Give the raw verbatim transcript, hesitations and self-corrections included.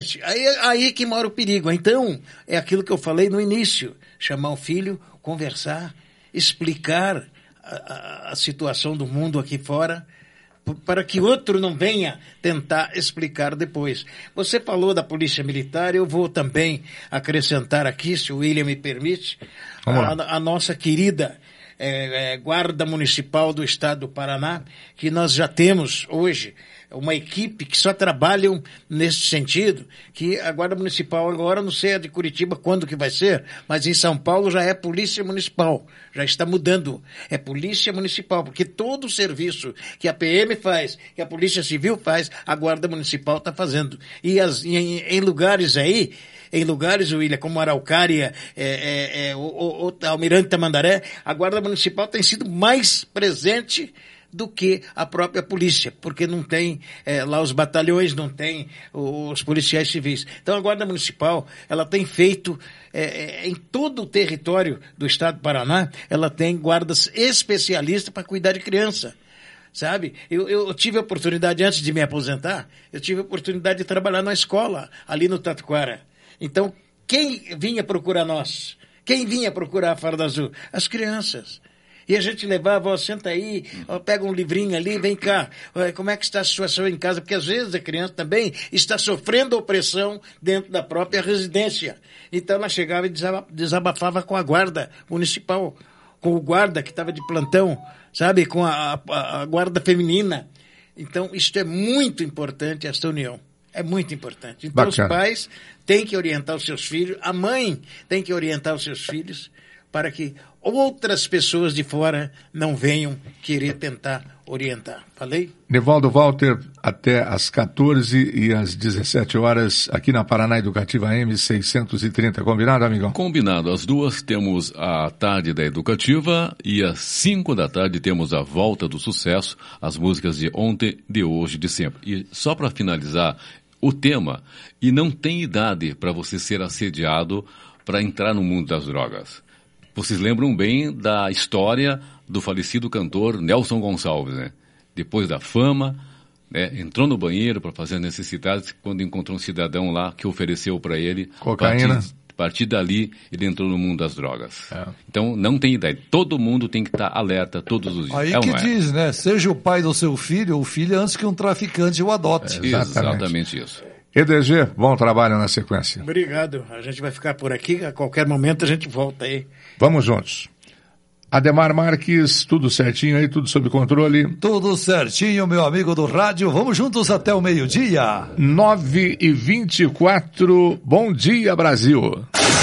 Exatamente. Aí, aí que mora o perigo. Então, é aquilo que eu falei no início. Chamar o filho, conversar, explicar a, a, a situação do mundo aqui fora, para que outro não venha tentar explicar depois. Você falou da Polícia Militar, eu vou também acrescentar aqui, se o William me permite, a, a nossa querida é, é, Guarda Municipal do Estado do Paraná, que nós já temos hoje uma equipe que só trabalham nesse sentido, que a Guarda Municipal agora, não sei a de Curitiba quando que vai ser, mas em São Paulo já é Polícia Municipal, já está mudando, é Polícia Municipal, porque todo o serviço que a P M faz, que a Polícia Civil faz, a Guarda Municipal está fazendo. E as, em, em lugares aí, em lugares, William, como Araucária, é, é, é, o, o, o Almirante Tamandaré, a Guarda Municipal tem sido mais presente do que a própria polícia, porque não tem é, lá os batalhões, não tem os policiais civis. Então a Guarda Municipal, ela tem feito, é, é, em todo o território do Estado do Paraná, ela tem guardas especialistas para cuidar de criança. Sabe? Eu, eu tive a oportunidade, antes de me aposentar, eu tive a oportunidade de trabalhar na escola, ali no Tatuquara. Então, quem vinha procurar nós? Quem vinha procurar a Farda Azul? As crianças. E a gente levava, ó, senta aí, ó, pega um livrinho ali, vem cá, ó, como é que está a situação em casa? Porque às vezes a criança também está sofrendo opressão dentro da própria residência. Então ela chegava e desabafava com a guarda municipal, com o guarda que estava de plantão, sabe, com a, a, a guarda feminina. Então isso é muito importante, essa união. É muito importante. Então Bacana. Os pais têm que orientar os seus filhos, a mãe tem que orientar os seus filhos, para que outras pessoas de fora não venham querer tentar orientar. Falei? Nivaldo Walter, até às quatorze e às dezessete horas, aqui na Paraná Educativa M seiscentos e trinta. Combinado, amigão? Combinado. Às duas temos a tarde da Educativa e às cinco da tarde temos a Volta do Sucesso, as músicas de ontem, de hoje, de sempre. E só para finalizar o tema, e não tem idade para você ser assediado para entrar no mundo das drogas. Vocês lembram bem da história do falecido cantor Nelson Gonçalves, né? Depois da fama, né? Entrou no banheiro para fazer as necessidades, quando encontrou um cidadão lá que ofereceu para ele cocaína. Partir, a partir dali, ele entrou no mundo das drogas. É. Então, não tem ideia. Todo mundo tem que estar alerta todos os dias. Aí é que é? diz, né? Seja o pai do seu filho, o filho antes que um traficante o adote. É, exatamente. exatamente isso. E D G, bom trabalho na sequência. Obrigado. A gente vai ficar por aqui. A qualquer momento a gente volta aí. Vamos juntos. Ademar Marques, tudo certinho aí, tudo sob controle? Tudo certinho, meu amigo do rádio. Vamos juntos até o meio-dia. nove e vinte e quatro. Bom dia, Brasil.